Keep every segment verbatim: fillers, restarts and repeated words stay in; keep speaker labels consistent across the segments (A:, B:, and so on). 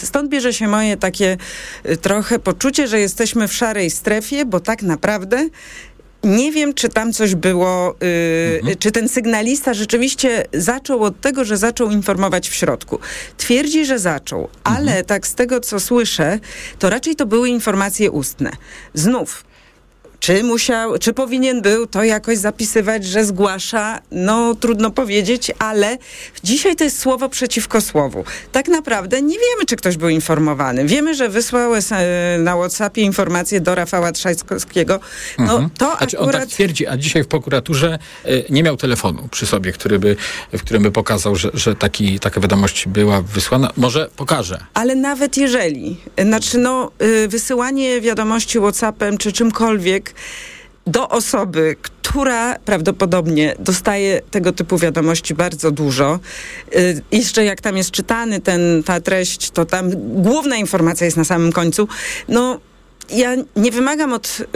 A: Stąd bierze się moje takie y, trochę poczucie, że jesteśmy w szarej strefie, bo tak naprawdę nie wiem, czy tam coś było, yy, mhm. czy ten sygnalista rzeczywiście zaczął od tego, że zaczął informować w środku. Twierdzi, że zaczął, ale mhm. tak z tego, co słyszę, to raczej to były informacje ustne. Znów, czy musiał, czy powinien był to jakoś zapisywać, że zgłasza, no trudno powiedzieć, ale dzisiaj to jest słowo przeciwko słowu. Tak naprawdę nie wiemy, czy ktoś był informowany. Wiemy, że wysłał na WhatsAppie informację do Rafała Trzaskowskiego. No
B: mhm.
A: to
B: znaczy,
A: akurat...
B: On tak twierdzi, a dzisiaj w prokuraturze y, nie miał telefonu przy sobie, który by, w którym by pokazał, że, że taki, taka wiadomość była wysłana. Może pokaże.
A: Ale nawet jeżeli, znaczy no y, wysyłanie wiadomości WhatsAppem czy czymkolwiek do osoby, która prawdopodobnie dostaje tego typu wiadomości bardzo dużo. Yy, jeszcze jak tam jest czytany ten, ta treść, to tam główna informacja jest na samym końcu. No, ja nie wymagam od yy,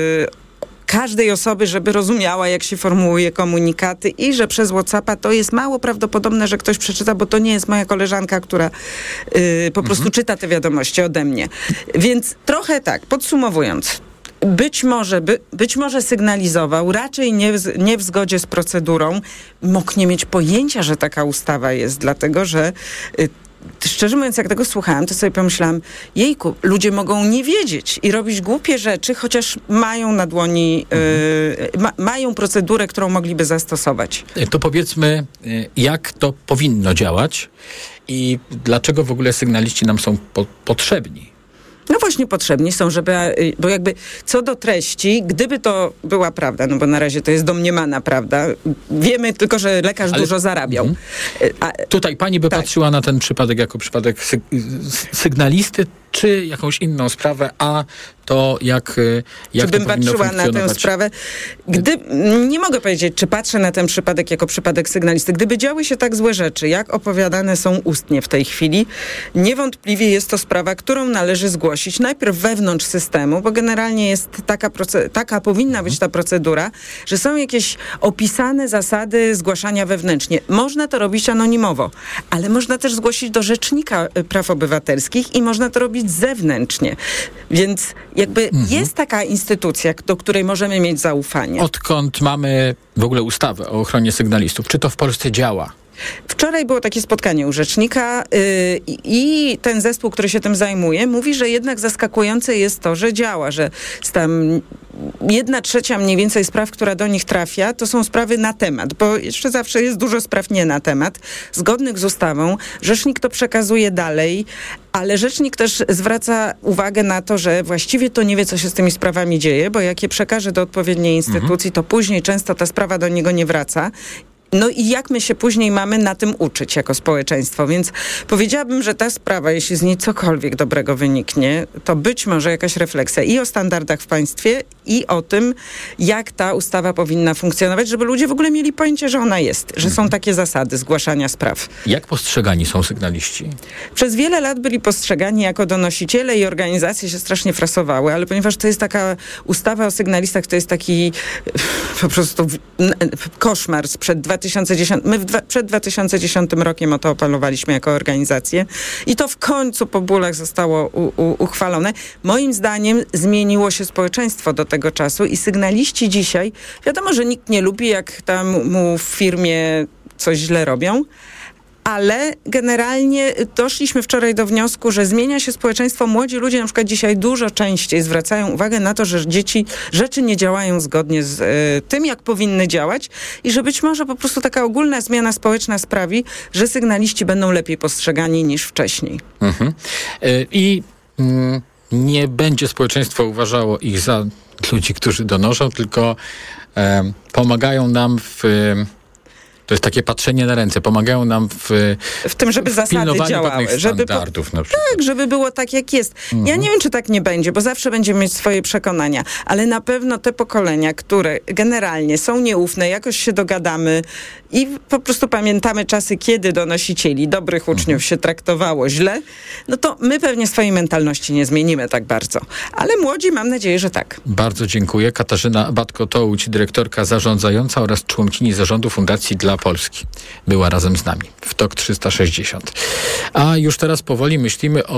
A: każdej osoby, żeby rozumiała, jak się formułuje komunikaty i że przez WhatsAppa to jest mało prawdopodobne, że ktoś przeczyta, bo to nie jest moja koleżanka, która yy, po prostu mhm. czyta te wiadomości ode mnie. Więc trochę tak, podsumowując, Być może, by, być może sygnalizował, raczej nie w, nie w zgodzie z procedurą, mógł nie mieć pojęcia, że taka ustawa jest, dlatego że y, szczerze mówiąc, jak tego słuchałam, to sobie pomyślałam, jejku, ludzie mogą nie wiedzieć i robić głupie rzeczy, chociaż mają na dłoni, y, ma, mają procedurę, którą mogliby zastosować.
B: To powiedzmy, jak to powinno działać i dlaczego w ogóle sygnaliści nam są po, potrzebni?
A: No właśnie potrzebni są, żeby, bo jakby co do treści, gdyby to była prawda, no bo na razie to jest domniemana prawda, wiemy tylko, że lekarz Ale, dużo zarabiał. Mm. A,
B: tutaj pani by tak. patrzyła na ten przypadek jako przypadek syg- sygnalisty, czy jakąś inną sprawę, a to jak, jak
A: czy bym patrzyła na tę sprawę? Gdy, nie mogę powiedzieć, czy patrzę na ten przypadek jako przypadek sygnalisty. Gdyby działy się tak złe rzeczy, jak opowiadane są ustnie w tej chwili, niewątpliwie jest to sprawa, którą należy zgłosić najpierw wewnątrz systemu, bo generalnie jest taka, proce- taka powinna być ta procedura, że są jakieś opisane zasady zgłaszania wewnętrznie. Można to robić anonimowo, ale można też zgłosić do Rzecznika Praw Obywatelskich i można to robić zewnętrznie. Więc jakby mhm. jest taka instytucja, do której możemy mieć zaufanie.
B: Odkąd mamy w ogóle ustawę o ochronie sygnalistów? Czy to w Polsce działa?
A: Wczoraj było takie spotkanie u rzecznika yy, i ten zespół, który się tym zajmuje, mówi, że jednak zaskakujące jest to, że działa, że tam jedna trzecia mniej więcej spraw, która do nich trafia, to są sprawy na temat, bo jeszcze zawsze jest dużo spraw nie na temat, zgodnych z ustawą. Rzecznik to przekazuje dalej, ale rzecznik też zwraca uwagę na to, że właściwie to nie wie, co się z tymi sprawami dzieje, bo jak je przekaże do odpowiedniej instytucji, mhm. to później często ta sprawa do niego nie wraca. No i jak my się później mamy na tym uczyć jako społeczeństwo? Więc powiedziałabym, że ta sprawa, jeśli z niej cokolwiek dobrego wyniknie, to być może jakaś refleksja i o standardach w państwie, i o tym, jak ta ustawa powinna funkcjonować, żeby ludzie w ogóle mieli pojęcie, że ona jest, że są takie zasady zgłaszania spraw.
B: Jak postrzegani są sygnaliści?
A: Przez wiele lat byli postrzegani jako donosiciele i organizacje się strasznie frasowały, ale ponieważ to jest taka ustawa o sygnalistach, to jest taki po prostu koszmar sprzed dwa tysiące dziesiątego. My w dwa, przed dwa tysiące dziesiątym rokiem o to apelowaliśmy jako organizację i to w końcu po bólach zostało u, u, uchwalone. Moim zdaniem zmieniło się społeczeństwo do tego czasu i sygnaliści dzisiaj, wiadomo, że nikt nie lubi, jak tam mu w firmie coś źle robią, ale generalnie doszliśmy wczoraj do wniosku, że zmienia się społeczeństwo. Młodzi ludzie na przykład dzisiaj dużo częściej zwracają uwagę na to, że dzieci, rzeczy nie działają zgodnie z y, tym, jak powinny działać i że być może po prostu taka ogólna zmiana społeczna sprawi, że sygnaliści będą lepiej postrzegani niż wcześniej.
B: Mhm. Y- I mm, nie będzie społeczeństwo uważało ich za ludzi, którzy donoszą, tylko y, pomagają nam w... Y, To jest takie patrzenie na ręce. Pomagają nam w,
A: w tym, żeby
B: w
A: zasady działały. Żeby po,
B: na
A: tak, żeby było tak, jak jest. Mhm. Ja nie wiem, czy tak nie będzie, bo zawsze będziemy mieć swoje przekonania, ale na pewno te pokolenia, które generalnie są nieufne, jakoś się dogadamy i po prostu pamiętamy czasy, kiedy donosicieli, dobrych uczniów mhm. się traktowało źle, no to my pewnie swojej mentalności nie zmienimy tak bardzo. Ale młodzi, mam nadzieję, że tak.
B: Bardzo dziękuję. Katarzyna Batko-Tołuć, dyrektorka zarządzająca oraz członkini zarządu Fundacji dla Polski była razem z nami w T O K trzysta sześćdziesiąt. A już teraz powoli myślimy o